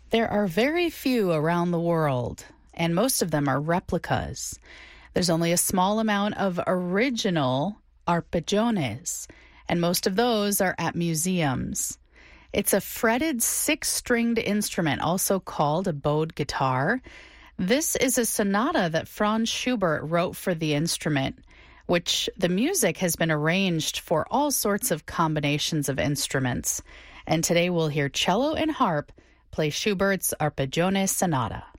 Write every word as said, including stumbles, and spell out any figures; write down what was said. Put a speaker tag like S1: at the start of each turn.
S1: There are very few around the world, and most of them are replicas. There's only a small amount of original arpeggione, and most of those are at museums. It's a fretted six-stringed instrument, also called a bowed guitar. This is a sonata that Franz Schubert wrote for the instrument, which the music has been arranged for all sorts of combinations of instruments. And today we'll hear cello and harp play Schubert's Arpeggione Sonata.